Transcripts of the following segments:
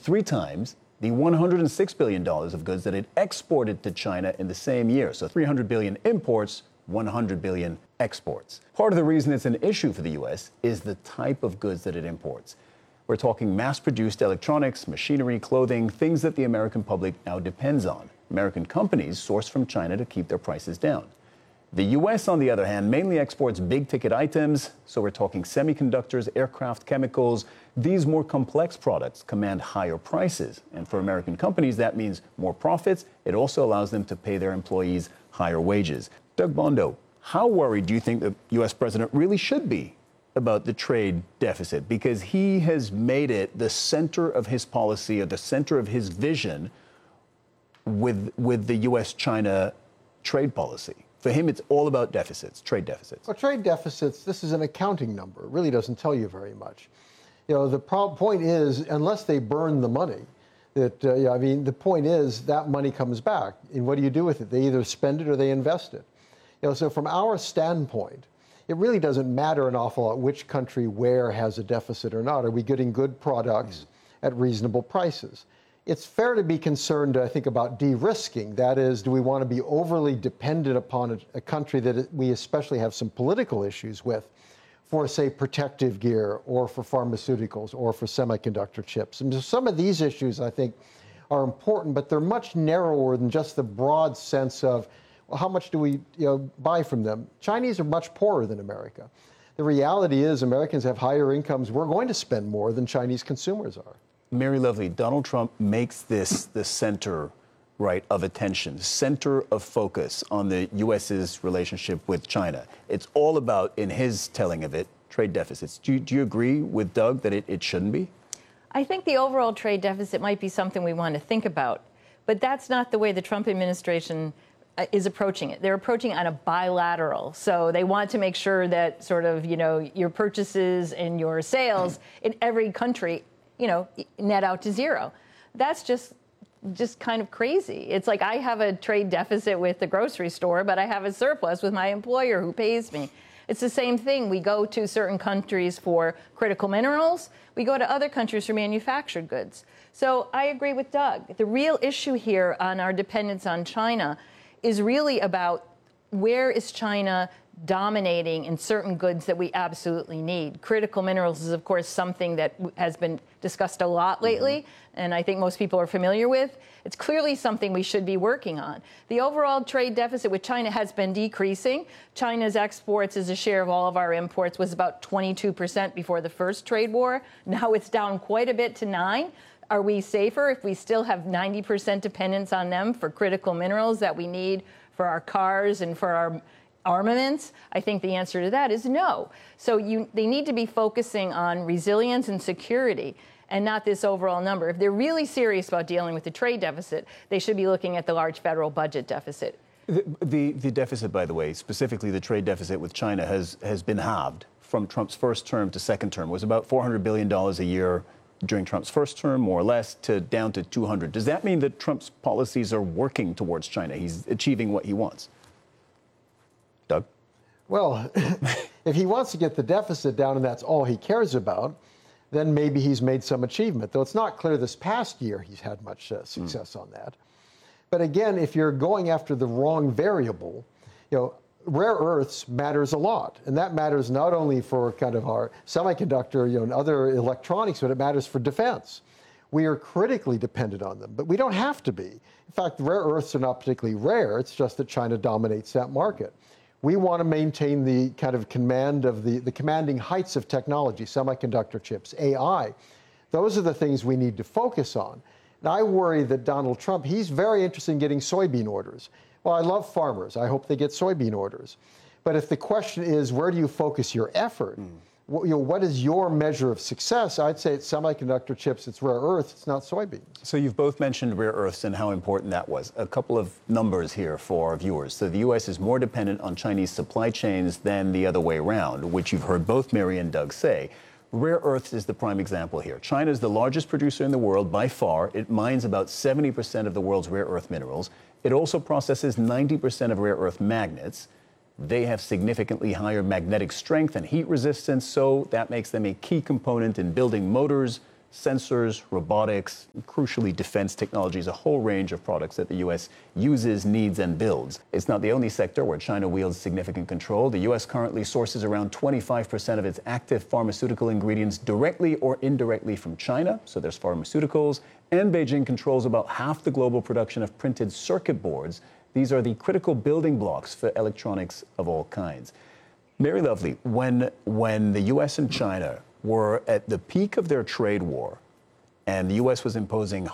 3 times the $106 billion of goods that it exported to China in the same year. So 300 billion imports, 100 billion exports. Part of the reason it's an issue for the U.S. is the type of goods that it imports. We're talking mass-produced electronics, machinery, clothing, things that the American public now depends on. American companies source from China to keep their prices down. The U.S., on the other hand, mainly exports big-ticket items, so we're talking semiconductors, aircraft, chemicals. These more complex products command higher prices, and for American companies, that means more profits. It also allows them to pay their employees higher wages. Doug Bondo, how worried do you think the U.S. president really should be about the trade deficit? Because he has made it the center of his policy, or the center of his vision with the U.S.-China trade policy. For him, it's all about deficits, trade deficits. Well, trade deficits, this is an accounting number. It really doesn't tell you very much. You know, the point is, unless they burn the money, the point is that money comes back. And what do you do with it? They either spend it or they invest it. You know, so from our standpoint, it really doesn't matter an awful lot which country where has a deficit or not. Are we getting good products at reasonable prices? It's fair to be concerned, I think, about de-risking. That is, do we want to be overly dependent upon a country that we especially have some political issues with for, say, protective gear or for pharmaceuticals or for semiconductor chips? And some of these issues, I think, are important, but they're much narrower than just the broad sense of, well, how much do we buy from them? Chinese are much poorer than America. The reality is Americans have higher incomes. We're going to spend more than Chinese consumers are. Mary Lovely, Donald Trump makes this the center, right, of attention, center of focus on the U.S.'s relationship with China. It's all about, in his telling of it, trade deficits. Do you agree with Doug that it shouldn't be? I think the overall trade deficit might be something we want to think about, but that's not the way the Trump administration is approaching it. They're approaching it on a bilateral. So they want to make sure that sort of, your purchases and your sales in every country net out to zero. That's just kind of crazy. It's like I have a trade deficit with the grocery store, but I have a surplus with my employer who pays me. It's the same thing. We go to certain countries for critical minerals. We go to other countries for manufactured goods. So I agree with Doug. The real issue here on our dependence on China is really about where is China dominating in certain goods that we absolutely need. Critical minerals is, of course, something that has been discussed a lot lately, and I think most people are familiar with. It's clearly something we should be working on. The overall trade deficit with China has been decreasing. China's exports as a share of all of our imports was about 22% before the first trade war. Now it's down quite a bit to 9%. Are we safer if we still have 90% dependence on them for critical minerals that we need for our cars and for our armaments? I think the answer to that is no. So they need to be focusing on resilience and security and not this overall number. If they're really serious about dealing with the trade deficit, they should be looking at the large federal budget deficit. The deficit, by the way, specifically the trade deficit with China has been halved from Trump's first term to second term. It was about $400 billion a year during Trump's first term, more or less, to down to 200. Does that mean that Trump's policies are working towards China? He's achieving what he wants? Doug? Well, if he wants to get the deficit down and that's all he cares about, then maybe he's made some achievement, though it's not clear this past year he's had much success on that. But again, if you're going after the wrong variable, rare earths matters a lot. And that matters not only for kind of our semiconductor, and other electronics, but it matters for defense. We are critically dependent on them, but we don't have to be. In fact, rare earths are not particularly rare. It's just that China dominates that market. We want to maintain the kind of command of the commanding heights of technology, semiconductor chips, AI. Those are the things we need to focus on. And I worry that Donald Trump, he's very interested in getting soybean orders. Well, I love farmers. I hope they get soybean orders. But if the question is, where do you focus your effort? What is your measure of success? I'd say it's semiconductor chips, it's rare earths, it's not soybeans. So you've both mentioned rare earths and how important that was. A couple of numbers here for our viewers. So the U.S. is more dependent on Chinese supply chains than the other way around, which you've heard both Mary and Doug say. Rare earths is the prime example here. China is the largest producer in the world by far. It mines about 70% of the world's rare earth minerals. It also processes 90% of rare earth magnets. They have significantly higher magnetic strength and heat resistance, so that makes them a key component in building motors, sensors, robotics, crucially defense technologies, a whole range of products that the U.S. uses, needs, and builds. It's not the only sector where China wields significant control. The U.S. currently sources around 25% of its active pharmaceutical ingredients directly or indirectly from China, so there's pharmaceuticals, and Beijing controls about half the global production of printed circuit boards. These are the critical building blocks for electronics of all kinds. Mary Lovely, when the U.S. and China were at the peak of their trade war, and the U.S. was imposing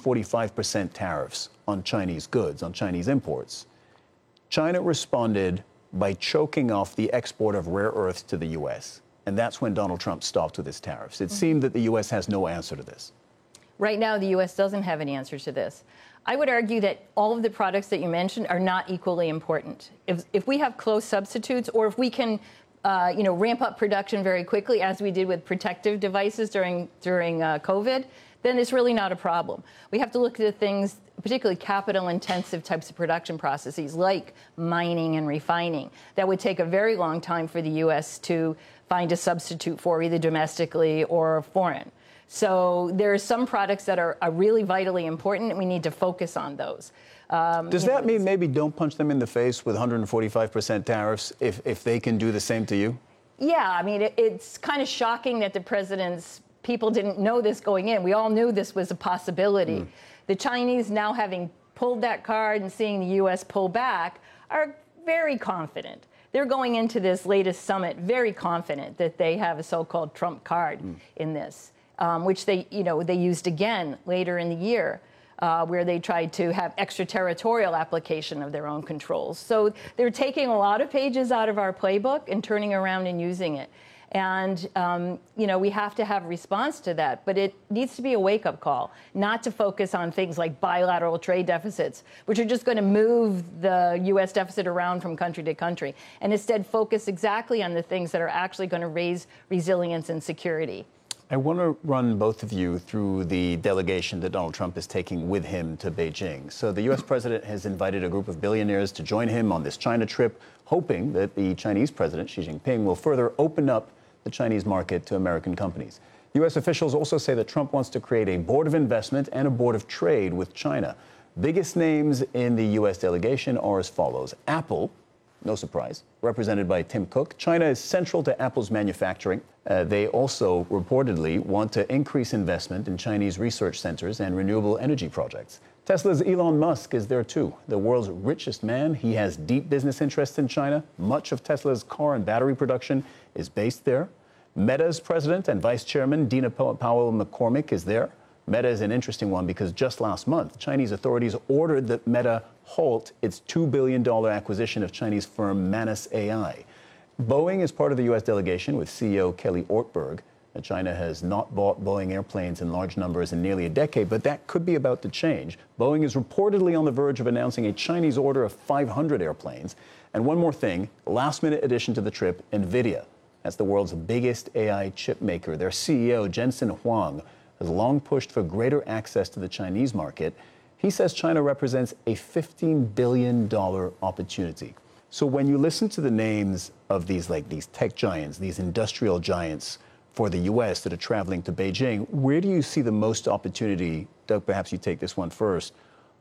145% tariffs on Chinese goods, on Chinese imports, China responded by choking off the export of rare earths to the U.S. And that's when Donald Trump stopped with his tariffs. It seemed that the U.S. has no answer to this. Right now, the U.S. doesn't have an answer to this. I would argue that all of the products that you mentioned are not equally important. If we have close substitutes, or if we can ramp up production very quickly, as we did with protective devices during COVID, then it's really not a problem. We have to look at the things, particularly capital-intensive types of production processes, like mining and refining, that would take a very long time for the U.S. to find a substitute for, either domestically or foreign. So there are some products that are really vitally important, and we need to focus on those. Does that mean maybe don't punch them in the face with 145% tariffs if they can do the same to you? Yeah, I mean, it's kind of shocking that the president's people didn't know this going in. We all knew this was a possibility. The Chinese, now having pulled that card and seeing the U.S. pull back, are very confident. They're going into this latest summit very confident that they have a so-called Trump card in this, which they used again later in the year. Where they tried to have extraterritorial application of their own controls. So they're taking a lot of pages out of our playbook and turning around and using it. And, we have to have a response to that. But it needs to be a wake-up call, not to focus on things like bilateral trade deficits, which are just going to move the U.S. deficit around from country to country, and instead focus exactly on the things that are actually going to raise resilience and security. I want to run both of you through the delegation that Donald Trump is taking with him to Beijing. So the U.S. president has invited a group of billionaires to join him on this China trip, hoping that the Chinese president, Xi Jinping, will further open up the Chinese market to American companies. U.S. officials also say that Trump wants to create a board of investment and a board of trade with China. Biggest names in the U.S. delegation are as follows. Apple, no surprise, represented by Tim Cook. China is central to Apple's manufacturing. They also reportedly want to increase investment in Chinese research centers and renewable energy projects. Tesla's Elon Musk is there too, the world's richest man. He has deep business interests in China. Much of Tesla's car and battery production is based there. Meta's president and vice chairman, Dina Powell McCormick, is there. Meta is an interesting one because just last month, Chinese authorities ordered that Meta halt its $2 billion acquisition of Chinese firm Manus AI. Boeing is part of the U.S. delegation with CEO Kelly Ortberg. China has not bought Boeing airplanes in large numbers in nearly a decade, but that could be about to change. Boeing is reportedly on the verge of announcing a Chinese order of 500 airplanes. And one more thing, last-minute addition to the trip, NVIDIA. That's the world's biggest AI chip maker. Their CEO, Jensen Huang, has long pushed for greater access to the Chinese market. He says China represents a $15 billion opportunity. So when you listen to the names of these tech giants, these industrial giants for the U.S. that are traveling to Beijing, where do you see the most opportunity? Doug, perhaps you take this one first,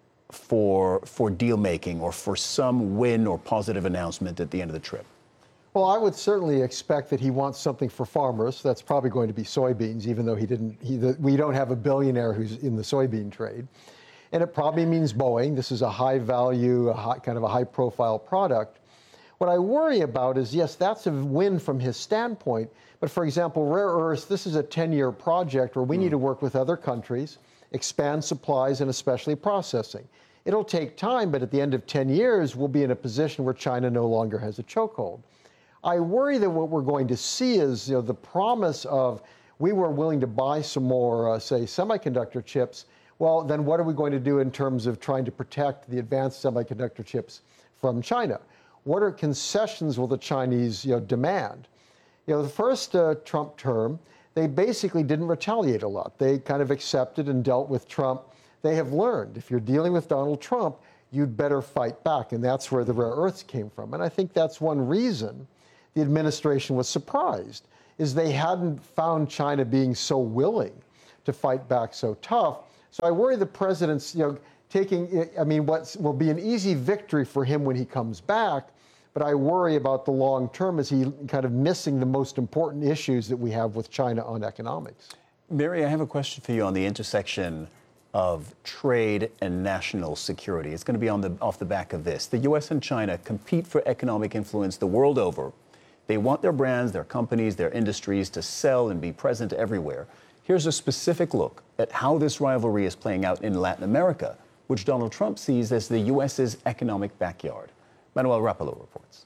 for deal making or for some win or positive announcement at the end of the trip. Well, I would certainly expect that he wants something for farmers. That's probably going to be soybeans, even though we don't have a billionaire who's in the soybean trade. And it probably means Boeing. This is a high value, kind of a high profile product. What I worry about is, yes, that's a win from his standpoint. But for example, rare earths, this is a 10-year project where we need to work with other countries, expand supplies, and especially processing. It'll take time, but at the end of 10 years, we'll be in a position where China no longer has a chokehold. I worry that what we're going to see is the promise of we were willing to buy some more, say, semiconductor chips. Well, then what are we going to do in terms of trying to protect the advanced semiconductor chips from China? What are concessions will the Chinese demand? The first Trump term, they basically didn't retaliate a lot. They kind of accepted and dealt with Trump. They have learned if you're dealing with Donald Trump, you'd better fight back. And that's where the rare earths came from. And I think that's one reason the administration was surprised, is they hadn't found China being so willing to fight back so tough. So I worry the president's, taking, what will be an easy victory for him when he comes back, but I worry about the long term as he kind of missing the most important issues that we have with China on economics. Mary, I have a question for you on the intersection of trade and national security. It's going to be off the back of this. The U.S. and China compete for economic influence the world over. They want their brands, their companies, their industries to sell and be present everywhere. Here's a specific look at how this rivalry is playing out in Latin America, which Donald Trump sees as the U.S.'s economic backyard. Manuel Rapalo reports.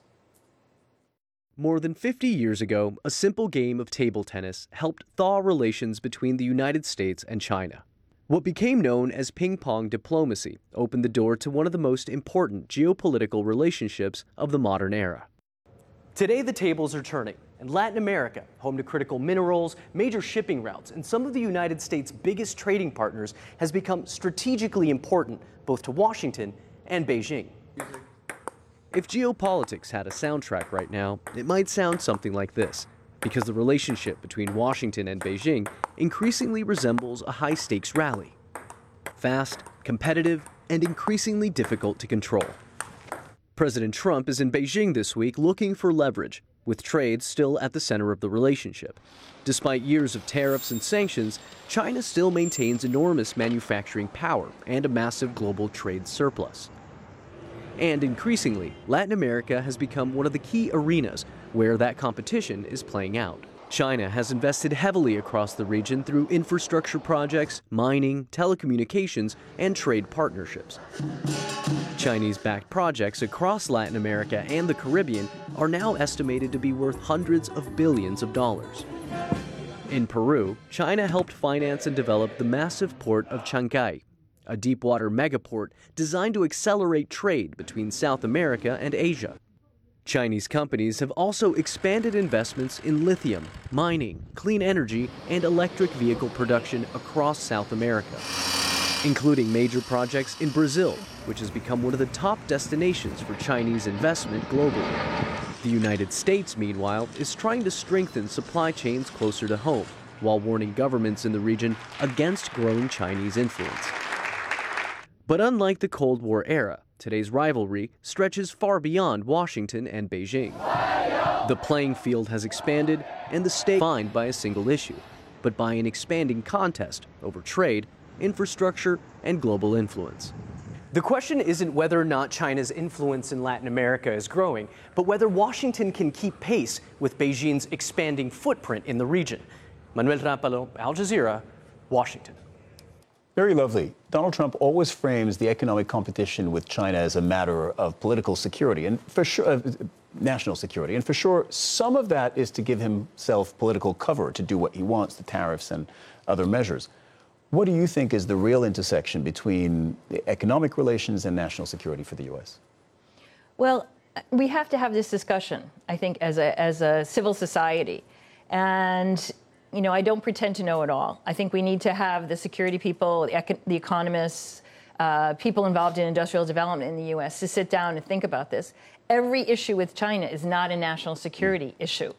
More than 50 years ago, a simple game of table tennis helped thaw relations between the United States and China. What became known as ping-pong diplomacy opened the door to one of the most important geopolitical relationships of the modern era. Today, the tables are turning, and Latin America, home to critical minerals, major shipping routes, and some of the United States' biggest trading partners, has become strategically important both to Washington and Beijing. If geopolitics had a soundtrack right now, it might sound something like this, because the relationship between Washington and Beijing increasingly resembles a high-stakes rally. Fast, competitive, and increasingly difficult to control. President Trump is in Beijing this week looking for leverage, with trade still at the center of the relationship. Despite years of tariffs and sanctions, China still maintains enormous manufacturing power and a massive global trade surplus. And increasingly, Latin America has become one of the key arenas where that competition is playing out. China has invested heavily across the region through infrastructure projects, mining, telecommunications, and trade partnerships. Chinese-backed projects across Latin America and the Caribbean are now estimated to be worth hundreds of billions of dollars. In Peru, China helped finance and develop the massive port of Chancay, a deepwater megaport designed to accelerate trade between South America and Asia. Chinese companies have also expanded investments in lithium, mining, clean energy, and electric vehicle production across South America, including major projects in Brazil, which has become one of the top destinations for Chinese investment globally. The United States, meanwhile, is trying to strengthen supply chains closer to home, while warning governments in the region against growing Chinese influence. But unlike the Cold War era, today's rivalry stretches far beyond Washington and Beijing. The playing field has expanded and the stakes aren't defined by a single issue, but by an expanding contest over trade, infrastructure, and global influence. The question isn't whether or not China's influence in Latin America is growing, but whether Washington can keep pace with Beijing's expanding footprint in the region. Manuel Rapalo, Al Jazeera, Washington. Very lovely. Donald Trump always frames the economic competition with China as a matter of political security and for sure, national security. And for sure, some of that is to give himself political cover to do what he wants, the tariffs and other measures. What do you think is the real intersection between the economic relations and national security for the U.S.? Well, we have to have this discussion, I think, as a civil society. And I don't pretend to know it all. I think we need to have the security people, the economists, people involved in industrial development in the U.S. to sit down and think about this. Every issue with China is not a national security issue.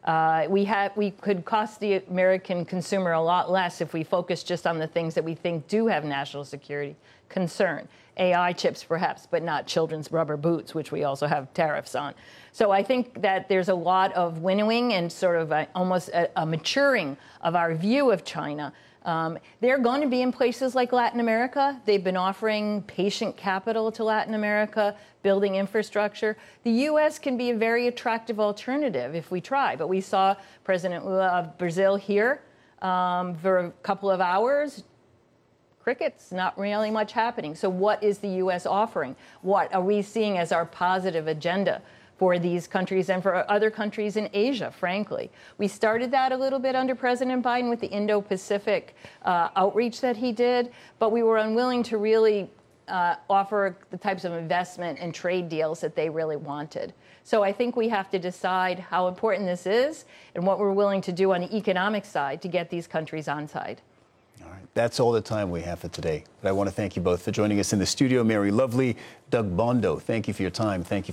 We could cost the American consumer a lot less if we focus just on the things that we think do have national security concern. AI chips, perhaps, but not children's rubber boots, which we also have tariffs on. So I think that there's a lot of winnowing and sort of almost a maturing of our view of China. They're going to be in places like Latin America. They've been offering patient capital to Latin America, building infrastructure. The U.S. can be a very attractive alternative if we try. But we saw President Lula of Brazil here for a couple of hours. Crickets, not really much happening. So what is the U.S. offering? What are we seeing as our positive agenda for these countries and for other countries in Asia, frankly? We started that a little bit under President Biden with the Indo-Pacific outreach that he did, but we were unwilling to really offer the types of investment and trade deals that they really wanted. So I think we have to decide how important this is and what we're willing to do on the economic side to get these countries on side. All right. That's all the time we have for today. But I want to thank you both for joining us in the studio. Mary Lovely, Doug Bondo, thank you for your time. Thank you.